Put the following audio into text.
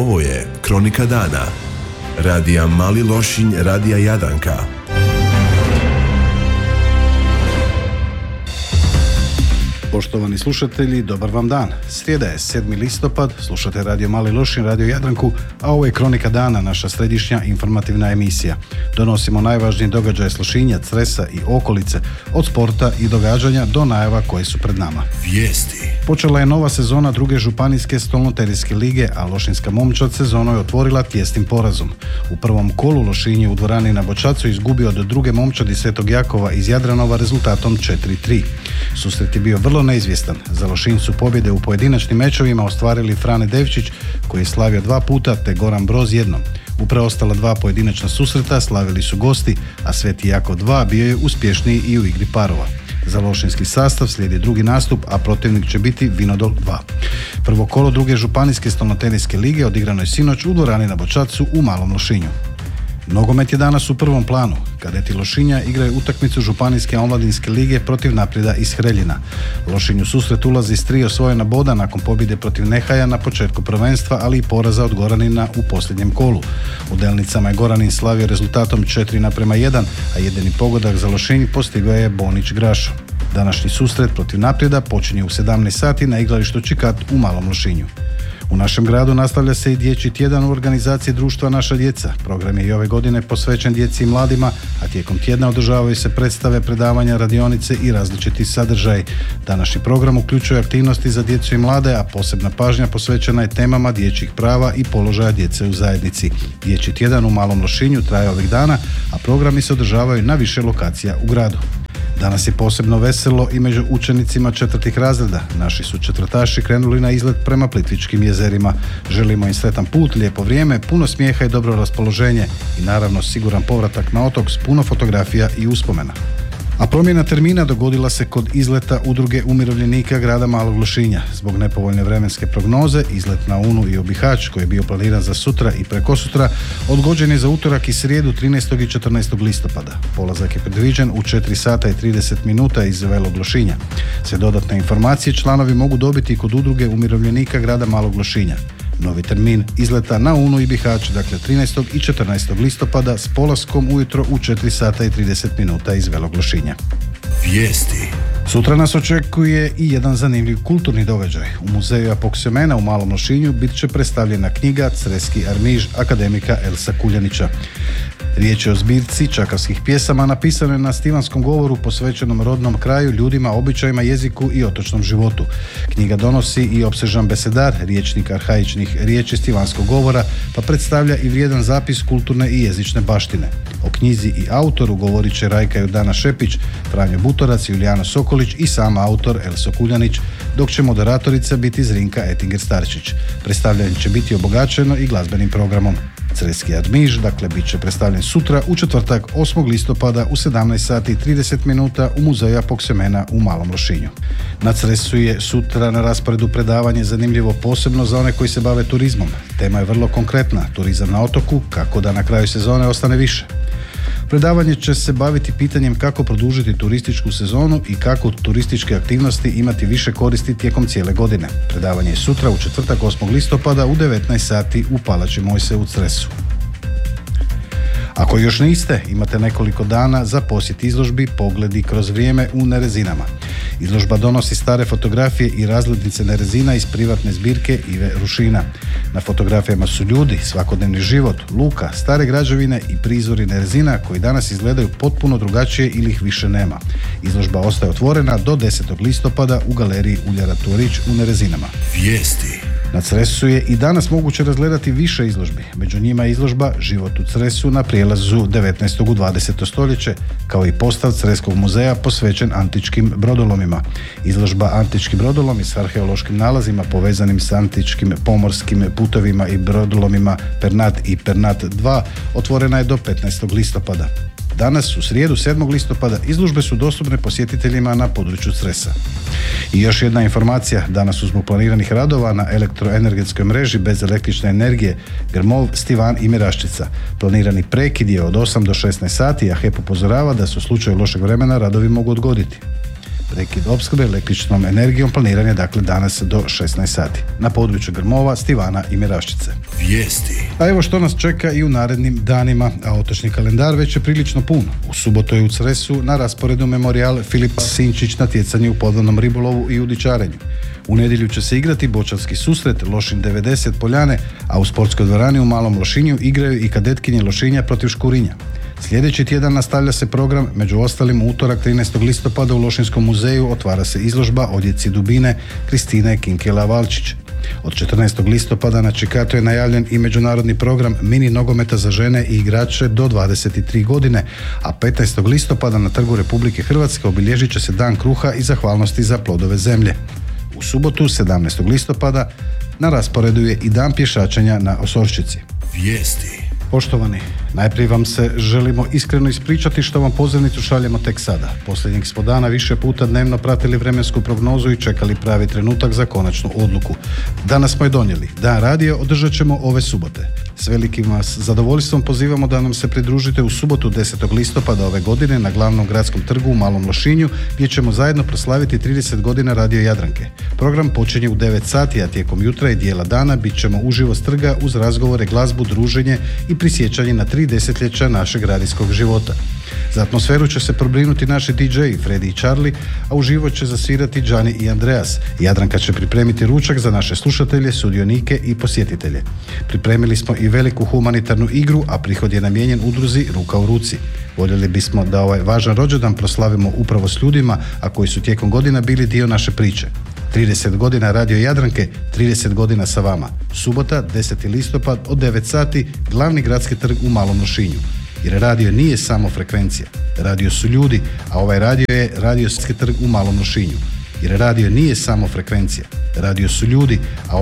Ovo je Kronika dana. Radija Mali Lošinj, Radija Jadranka. Poštovani slušatelji, dobar vam dan. Srijeda je 7. listopad, slušate Radio Mali Lošinj, Radio Jadranku, a ovo je Kronika dana, naša središnja informativna emisija. Donosimo najvažnije događaje s Lošinja, Cresa i okolice, od sporta i događanja do najava koje su pred nama. Vijesti. Počela je nova sezona druge županijske stolnoterijske lige, a lošinjska momčad sezonu je otvorila tijesnim porazom. U prvom kolu Lošinj je u dvorani na Bočacu izgubio od druge momčadi Svetog Jakova iz Jadranova rezultatom 4-3. Susret je bio vrlo neizvjestan. Za Lošinj su pobjede u pojedinačnim mečevima ostvarili Frane Devčić, koji je slavio 2 puta, te Goran Broz jednom. U preostala 2 pojedinačna susreta slavili su gosti, a Sveti Jakov 2 bio je uspješniji i u igri parova. Za lošinjski sastav slijedi drugi nastup, a protivnik će biti Vinodol 2. Prvo kolo druge županijske stolnoterijske lige odigrano je sinoć u dvorani na Bočacu u Malom Lošinju. Nogomet je danas u prvom planu. Kadeti Lošinja igraju utakmicu županijske omladinske lige protiv Naprijeda iz Hreljina. Lošinj u susret ulazi s 3 osvojena boda nakon pobjede protiv Nehaja na početku prvenstva, ali i poraza od Goranina u posljednjem kolu. U Delnicama je Goranin slavio rezultatom 4:1, a jedini pogodak za Lošinj postigao je Bonić Grašo. Današnji susret protiv Naprijeda počinje u 17 sati na igralištu Čikat u Malom Lošinju. U našem gradu nastavlja se i dječji tjedan u organizaciji društva Naša djeca. Program je i ove godine posvećen djeci i mladima, a tijekom tjedna održavaju se predstave, predavanja, radionice i različiti sadržaji. Današnji program uključuje aktivnosti za djecu i mlade, a posebna pažnja posvećena je temama dječjih prava i položaja djece u zajednici. Dječji tjedan u Malom Lošinju traje ovih dana, a programi se održavaju na više lokacija u gradu. Danas je posebno veselo i među učenicima 4. razreda. Naši su četvrtaši krenuli na izlet prema Plitvičkim jezerima. Želimo im sretan put, lijepo vrijeme, puno smijeha i dobro raspoloženje i naravno siguran povratak na otok s puno fotografija i uspomena. A promjena termina dogodila se kod izleta Udruge umirovljenika grada Malog Lošinja. Zbog nepovoljne vremenske prognoze, izlet na Unu i Obihać, koji je bio planiran za sutra i prekosutra, odgođen je za utorak i srijedu 13. i 14. listopada. Polazak je predviđen u 4 sata i 30 minuta iz Velog Lošinja. Sve dodatne informacije članovi mogu dobiti kod Udruge umirovljenika grada Malog Lošinja. Novi termin izleta na Unu i Bihać, dakle 13. i 14. listopada s polaskom ujutro u 4 sata i 30 minuta iz Velog Lošinja. Vijesti. Sutra nas očekuje i jedan zanimljiv kulturni događaj. U muzeju Apoksiomena u Malom Lošinju bit će predstavljena knjiga Creski armiž akademika Elsa Kuljanića. Riječ je o zbirci čakavskih pjesama napisane na stivanskom govoru posvećenom rodnom kraju, ljudima, običajima, jeziku i otočnom životu. Knjiga donosi i opsežan besedar, riječnik arhaičnih riječi stivanskog govora, pa predstavlja i vrijedan zapis kulturne i jezične baštine. O knjizi i autoru govorit će Rajka Jordana Šepić, Franjo Butorac, Julijano Sokolić i sam autor Elso Kuljanić, dok će moderatorica biti Zrinka Etinger-Starčić. Predstavljanje će biti obogaćeno i glazbenim programom. Creski armiž, dakle, bit će predstavljen sutra u četvrtak 8. listopada u 17 sati i 30 minuta u muzeju Apoksiomena u Malom Lošinju. Na Cresu je sutra na rasporedu predavanje zanimljivo posebno za one koji se bave turizmom. Tema je vrlo konkretna, turizam na otoku, kako da na kraju sezone ostane više. Predavanje će se baviti pitanjem kako produžiti turističku sezonu i kako turističke aktivnosti imati više koristi tijekom cijele godine. Predavanje je sutra u četvrtak 8. listopada u 19 sati u Palači Mojse u Cresu. Ako još niste, imate nekoliko dana za posjet izložbi Pogledi kroz vrijeme u Nerezinama. Izložba donosi stare fotografije i razglednice Nerezina iz privatne zbirke Ive Rušina. Na fotografijama su ljudi, svakodnevni život, luka, stare građevine i prizori Nerezina koji danas izgledaju potpuno drugačije ili ih više nema. Izložba ostaje otvorena do 10. listopada u galeriji Uljara Turić u Nerezinama. Vijesti. Na Cresu je i danas moguće razgledati više izložbi. Među njima je izložba Život u Cresu na prijelazu 19. u 20. stoljeće, kao i postav Creskog muzeja posvećen antičkim brodolomima. Izložba Antički brodolomi s arheološkim nalazima povezanim s antičkim pomorskim putovima i brodolomima Pernat i Pernat 2 otvorena je do 15. listopada. Danas, u srijedu 7. listopada, izložbe su dostupne posjetiteljima na području Cresa. I još jedna informacija, danas su zbog planiranih radova na elektroenergetskoj mreži bez električne energije Grmov, Stivan i Miraščica. Planirani prekid je od 8 do 16 sati, a HEP upozorava da se u slučaju lošeg vremena radovi mogu odgoditi. Prekid opskrbe električnom energijom planiran je dakle danas do 16 sati. Na području Grmova, Stivana i Miraščice. Vijesti. A evo što nas čeka i u narednim danima, a otočni kalendar već je prilično pun. U subotu je u Cresu na rasporedu memorijal Filip Sinčić natjecanje u podvodnom ribolovu i udičarenju. U nedjelju će se igrati boćarski susret Lošinj 90 Poljane, a u sportskoj dvorani u Malom Lošinju igraju i kadetkinje Lošinja protiv Škurinja. Sljedeći tjedan nastavlja se program, među ostalim u utorak 13. listopada u Lošinjskom muzeju otvara se izložba Odjeci dubine Kristine Kinkela-Valčić. Od 14. listopada na Čikatu je najavljen i međunarodni program mini nogometa za žene i igrače do 23 godine, a 15. listopada na Trgu Republike Hrvatske obilježit će se Dan kruha i zahvalnosti za plodove zemlje. U subotu 17. listopada na rasporedu je i Dan pješačenja na Osorčici. Vijesti. Poštovani, najprije vam se želimo iskreno ispričati što vam pozivnicu šaljemo tek sada. Posljednjeg smo dana više puta dnevno pratili vremensku prognozu i čekali pravi trenutak za konačnu odluku. Danas smo je donijeli. Dan radio održat ćemo ove subote. S velikim vas zadovoljstvom pozivamo da nam se pridružite u subotu 10. listopada ove godine na glavnom gradskom trgu u Malom Lošinju, gdje ćemo zajedno proslaviti 30 godina Radio Jadranke. Program počinje u 9 sati, a tijekom jutra i dijela dana bit ćemo uživo s trga uz razgovore, glazbu, druženje i prisjećanje na 3 desetljeća našeg radijskog života. Za atmosferu će se pobrinuti naši DJ-i Freddy i Charlie, a uživo će zasvirati Gianni i Andreas. Jadranka će pripremiti ručak za naše slušatelje, sudionike i posjetitelje. Pripremili smo i veliku humanitarnu igru, a prihod je namijenjen udruzi Ruka u ruci. Voljeli bismo da ovaj važan rođendan proslavimo upravo s ljudima, a koji su tijekom godina bili dio naše priče. 30 godina Radio Jadranke, 30 godina sa vama. Subota, 10. listopad od 9 sati, glavni gradski trg u Malom Lošinju. Jer radio nije samo frekvencija. Radio su ljudi, a ovaj radio je radijski trg u Malom Lošinju. Jer radio nije samo frekvencija. Radio su ljudi, a